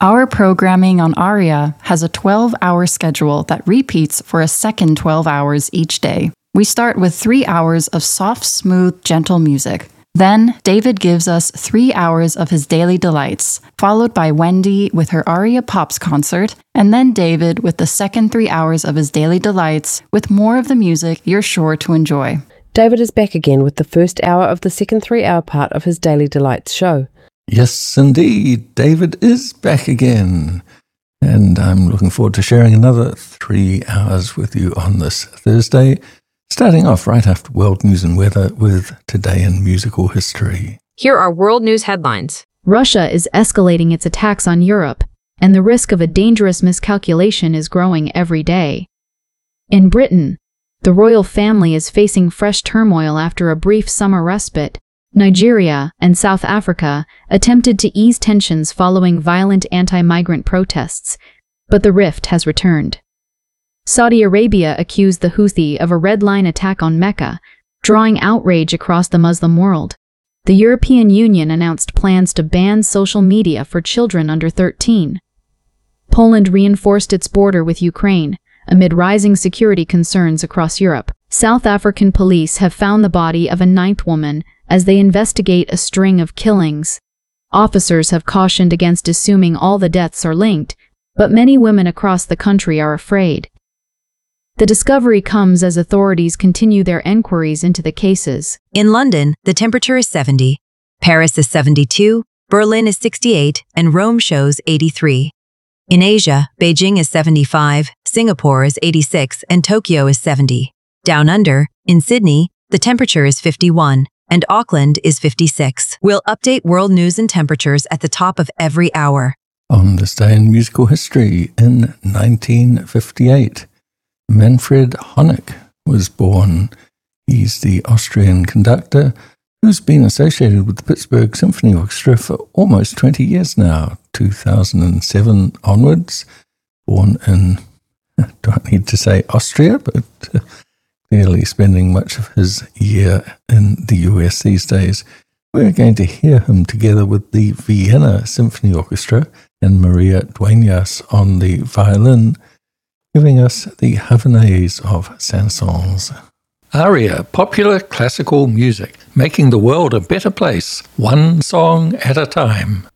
Our programming on ARIA has a 12-hour schedule that repeats for a second 12 hours each day. We start with 3 hours of soft, smooth, gentle music. Then, David gives us 3 hours of his daily delights, followed by Wendy with her Aria Pops concert, and then David with the second 3 hours of his daily delights, with more of the music you're sure to enjoy. David is back again with the first hour of the second 3-hour part of his Daily Delights show. Yes, indeed, David is back again. And I'm looking forward to sharing another 3 hours with you on this Thursday, starting off right after World News and Weather with Today in Musical History. Here are world news headlines. Russia is escalating its attacks on Europe, and the risk of a dangerous miscalculation is growing every day. In Britain, the royal family is facing fresh turmoil after a brief summer respite. Nigeria and South Africa attempted to ease tensions following violent anti-migrant protests, but the rift has returned. Saudi Arabia accused the Houthi of a red line attack on Mecca, drawing outrage across the Muslim world. The European Union announced plans to ban social media for children under 13. Poland reinforced its border with Ukraine amid rising security concerns across Europe. South African police have found the body of a 9th woman as they investigate a string of killings. Officers have cautioned against assuming all the deaths are linked, but many women across the country are afraid. The discovery comes as authorities continue their enquiries into the cases. In London, the temperature is 70, Paris is 72, Berlin is 68, and Rome shows 83. In Asia, Beijing is 75, Singapore is 86, and Tokyo is 70. Down under, in Sydney, the temperature is 51, and Auckland is 56. We'll update world news and temperatures at the top of every hour. On this day in musical history, in 1958, Manfred Honeck was born. He's the Austrian conductor who's been associated with the Pittsburgh Symphony Orchestra for almost 20 years now, 2007 onwards. Born in, do I need to say Austria, but clearly spending much of his year in the US these days. We're going to hear him together with the Vienna Symphony Orchestra and Maria Dueñas on the violin, giving us the Havanaise of Saint-Saëns. ARIA, popular classical music, making the world a better place, one song at a time.